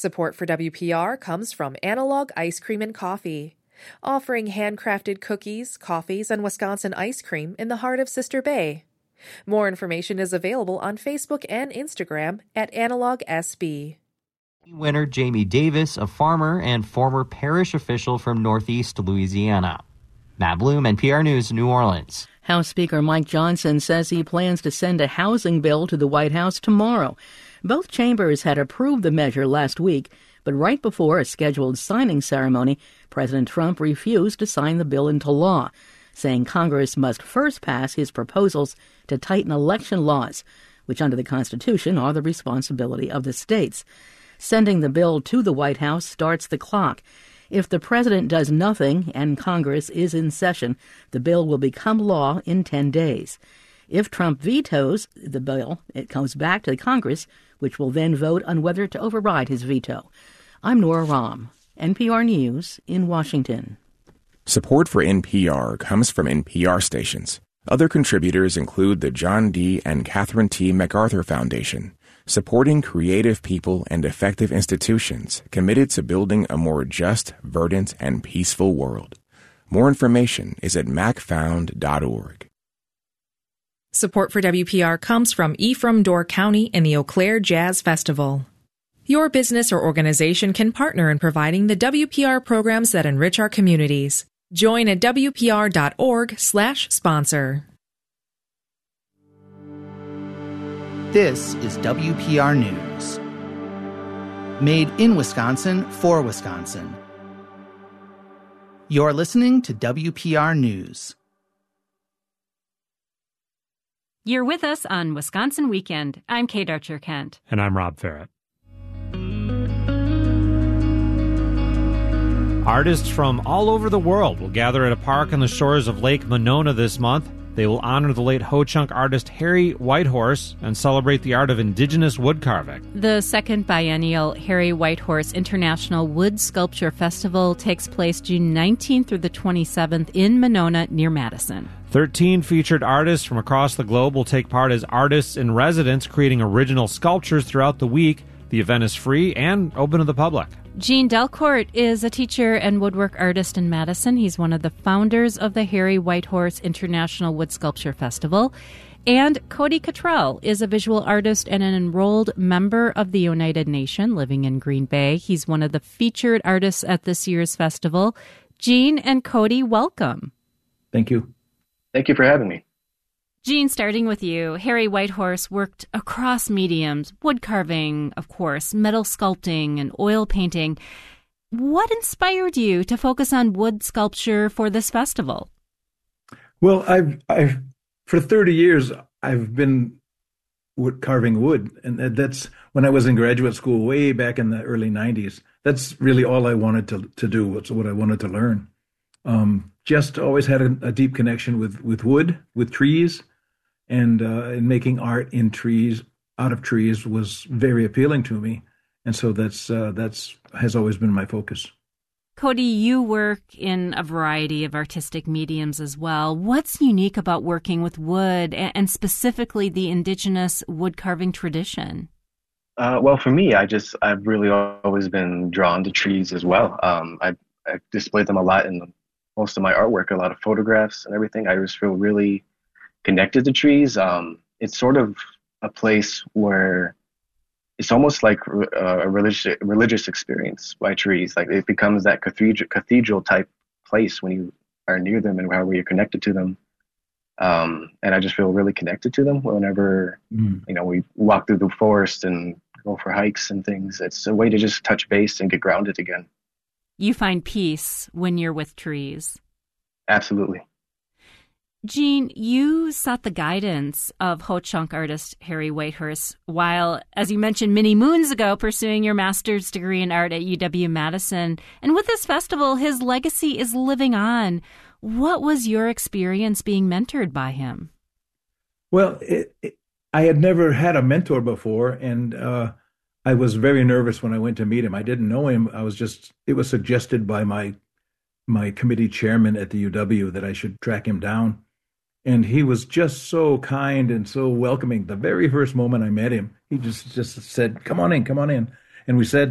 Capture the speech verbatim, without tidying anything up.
Support for W P R comes from Analog Ice Cream and Coffee, offering handcrafted cookies, coffees, and Wisconsin ice cream in the heart of Sister Bay. More information is available on Facebook and Instagram at Analog S B. Winner Jamie Davis, a farmer and former parish official from Northeast Louisiana. Matt Bloom, N P R News, New Orleans. House Speaker Mike Johnson says he plans to send a housing bill to the White House tomorrow. Both chambers had approved the measure last week, but right before a scheduled signing ceremony, President Trump refused to sign the bill into law, saying Congress must first pass his proposals to tighten election laws, which under the Constitution are the responsibility of the states. Sending the bill to the White House starts the clock. If the president does nothing and Congress is in session, the bill will become law in ten days. If Trump vetoes the bill, it comes back to Congress, which will then vote on whether to override his veto. I'm Nora Rahm, N P R News in Washington. Support for N P R comes from N P R stations. Other contributors include the John D. and Catherine T. MacArthur Foundation, supporting creative people and effective institutions committed to building a more just, verdant, and peaceful world. More information is at mac found dot org. Support for W P R comes from Ephraim Door County and the Eau Claire Jazz Festival. Your business or organization can partner in providing the W P R programs that enrich our communities. Join at W P R dot org slash sponsor. This is W P R News. Made in Wisconsin for Wisconsin. You're listening to W P R News. You're with us on Wisconsin Weekend. I'm Kate Archer-Kent. And I'm Rob Ferret. Artists from all over the world will gather at a park on the shores of Lake Monona this month. They will honor the late Ho-Chunk artist Harry Whitehorse and celebrate the art of indigenous wood carving. The second biennial Harry Whitehorse International Wood Sculpture Festival takes place June nineteenth through the twenty-seventh in Monona near Madison. Thirteen featured artists from across the globe will take part as artists in residence, creating original sculptures throughout the week. The event is free and open to the public. Gene Delcourt is a teacher and woodwork artist in Madison. He's one of the founders of the Harry Whitehorse International Wood Sculpture Festival. And Cody Cottrell is a visual artist and an enrolled member of the Oneida Nation living in Green Bay. He's one of the featured artists at this year's festival. Gene and Cody, welcome. Thank you. Thank you for having me. Gene, starting with you, Harry Whitehorse worked across mediums, wood carving, of course, metal sculpting, and oil painting. What inspired you to focus on wood sculpture for this festival? Well, I've, I've for thirty years, I've been wood, carving wood, and that's when I was in graduate school way back in the early nineties. That's really all I wanted to, to do, was what I wanted to learn. Um, just always had a, a deep connection with, with wood, with trees. And, uh, and making art in trees, out of trees, was very appealing to me, and so that's uh, that's has always been my focus. Cody, you work in a variety of artistic mediums as well. What's unique about working with wood, and specifically the indigenous wood carving tradition? Uh, well, for me, I just I've really always been drawn to trees as well. Um, I, I display them a lot in most of my artwork, a lot of photographs and everything. I just feel really connected to trees. Um, it's sort of a place where it's almost like a religious religious experience by trees. Like it becomes that cathedral cathedral type place when you are near them and how you're connected to them. Um, and I just feel really connected to them whenever mm. you know we walk through the forest and go for hikes and things. It's a way to just touch base and get grounded again. You find peace when you're with trees. Absolutely. Gene, you sought the guidance of Ho-Chunk artist Harry Whitehorse while, as you mentioned, many moons ago, pursuing your master's degree in art at U W-Madison. And with this festival, his legacy is living on. What was your experience being mentored by him? Well, it, it, I had never had a mentor before, and uh, I was very nervous when I went to meet him. I didn't know him. I was just, it was suggested by my my committee chairman at the U W that I should track him down. And he was just so kind and so welcoming. The very first moment I met him, he just, just said, come on in, come on in. And we said,